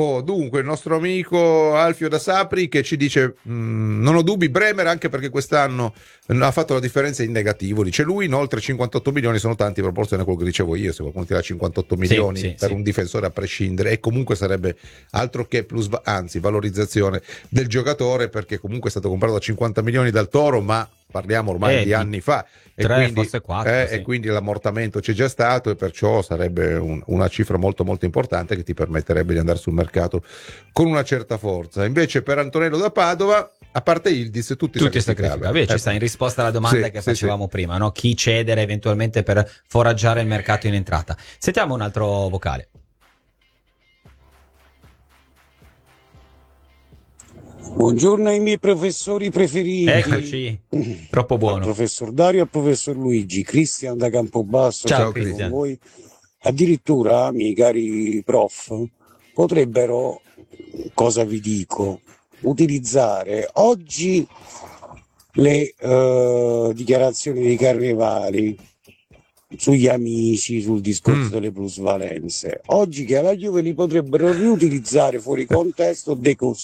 Dunque, il nostro amico Alfio da Sapri che ci dice: non ho dubbi, Bremer, anche perché quest'anno ha fatto la differenza in negativo. Dice lui, inoltre 58 milioni sono tanti in proporzione a quello che dicevo io. Se qualcuno tira 58 milioni per un difensore a prescindere, e comunque sarebbe altro che anzi valorizzazione del giocatore, perché comunque è stato comprato a 50 milioni dal Toro, ma parliamo ormai di anni fa, e 3, quindi, forse 4, e quindi l'ammortamento c'è già stato, e perciò sarebbe una cifra molto molto importante che ti permetterebbe di andare sul mercato con una certa forza. Invece per Antonello da Padova, a parte Yildiz, tutti sacrificabili. Ci sta in risposta alla domanda che facevamo prima, no? Chi cedere eventualmente per foraggiare il mercato in entrata. Sentiamo un altro vocale. Buongiorno ai miei professori preferiti. Eccoci, troppo buono. Al professor Dario e al professor Luigi. Cristian da Campobasso. Ciao Cristian. Con voi. Addirittura, miei cari prof, potrebbero, cosa vi dico, utilizzare oggi le dichiarazioni dei Carnevali sugli amici, sul discorso delle plusvalenze. Oggi che alla Juve li potrebbero riutilizzare fuori contesto,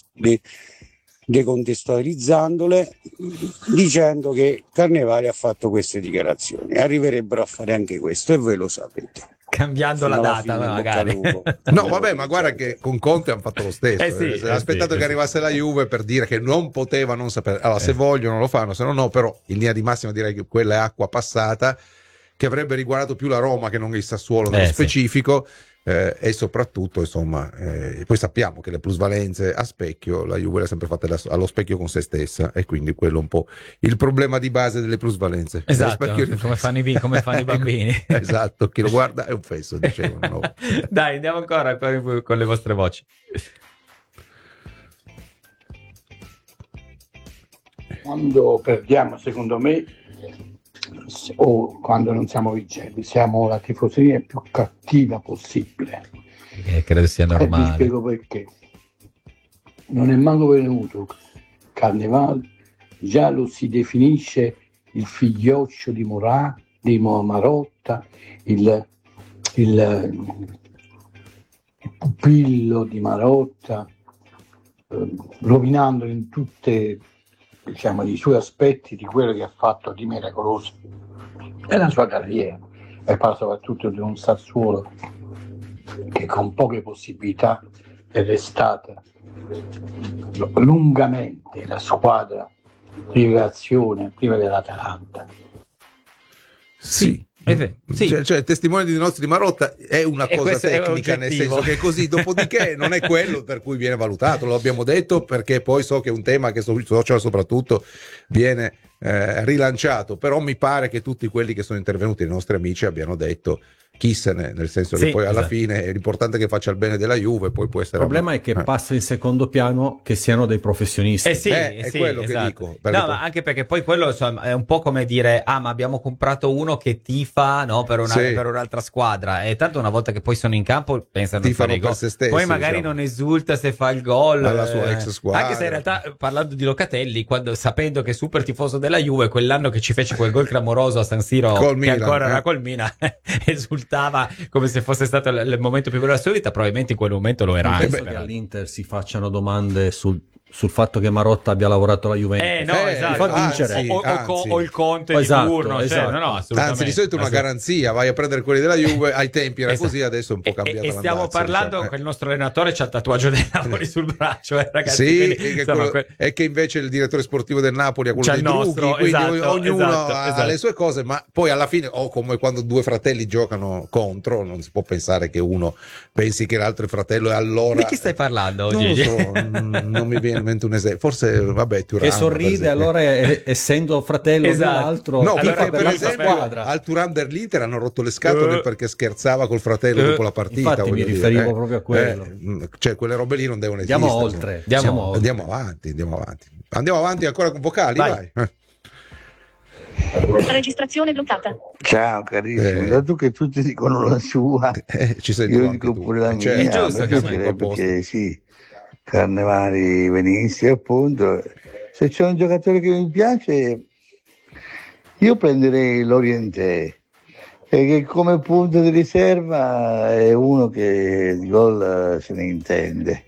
decontestualizzandole, dicendo che Carnevali ha fatto queste dichiarazioni. Arriverebbero a fare anche questo, e voi lo sapete. Cambiando la data, magari. No, vabbè, ma guarda che con Conte hanno fatto lo stesso. Ha aspettato che arrivasse la Juve per dire che non poteva non sapere. Allora, se vogliono lo fanno, se no, però in linea di massima direi che quella è acqua passata, che avrebbe riguardato più la Roma che non il Sassuolo nello specifico. E soprattutto, insomma, poi sappiamo che le plusvalenze a specchio la Juve le ha sempre fatte allo specchio con se stessa, e quindi quello è un po' il problema di base delle plusvalenze. Esatto, come fanno i bambini. Esatto, chi lo guarda è un fesso, dicevano. No? Dai, andiamo ancora con le vostre voci. Quando perdiamo, secondo me, o quando non siamo vincenti, siamo la tifoseria più cattiva possibile. Credo sia normale. Vi spiego perché. Non è manco venuto Carnevale, già lo si definisce il figlioccio di Marotta, il pupillo di Marotta, rovinando in tutte, diciamo, i suoi aspetti di quello che ha fatto di miracoloso nella sua carriera. E parla soprattutto di un Sassuolo che con poche possibilità è restata lungamente la squadra di rivelazione prima dell'Atalanta. Sì. Cioè, testimone di nozze di Marotta è una cosa tecnica, nel senso che così, dopodiché non è quello per cui viene valutato, lo abbiamo detto, perché poi so che è un tema che sui social soprattutto viene rilanciato, però mi pare che tutti quelli che sono intervenuti, i nostri amici, abbiano detto chissene, nel senso che poi alla fine è l'importante che faccia il bene della Juve, poi può essere... Il problema è che passa in secondo piano che siano dei professionisti. È quello che dico. No, ma anche perché poi quello, insomma, è un po' come dire: ah, ma abbiamo comprato uno che tifa, no, per un'altra squadra, e tanto una volta che poi sono in campo pensano di fare i gol, poi magari non esulta se fa il gol alla sua ex squadra, anche se in realtà, parlando di Locatelli, quando, sapendo che è super tifoso della Juve, quell'anno che ci fece quel gol clamoroso a San Siro col che Milan, ancora era col Milan, esultava come se fosse stato il momento più bello della sua vita. Probabilmente in quel momento lo era. Penso che all'Inter si facciano domande sul fatto che Marotta abbia lavorato alla Juventus. Esatto. Fa vincere. O il Conte di turno, esatto. No, assolutamente. Anzi, di solito una garanzia, vai a prendere quelli della Juve, ai tempi era così, adesso è un po' cambiato. E stiamo parlando che il nostro allenatore c'ha il tatuaggio del Napoli sul braccio, ragazzi. Sì, quindi, è che invece il direttore sportivo del Napoli ha quello dei Drughi, quindi ognuno ha le sue cose, ma poi alla fine, come quando due fratelli giocano contro, non si può pensare che uno pensi che l'altro è fratello, e allora... Di chi stai parlando? Non lo so, non mi viene in mente un esempio, forse vabbè Thuram, che sorride, allora essendo fratello dell'altro, no, allora perché per esempio al Thuram dell'Inter hanno rotto le scatole perché scherzava col fratello dopo la partita. Infatti mi riferivo proprio a quello, cioè quelle robe lì non devono esistere. Andiamo oltre. Andiamo avanti ancora con vocali, vai. Registrazione bloccata. Ciao carissimo, dato che tutti dicono la sua, io dico pure la mia, è giusto, perché sì, Carnevali venisse, appunto. Se c'è un giocatore che mi piace, io prenderei Lorientè, perché come punto di riserva è uno che di gol se ne intende.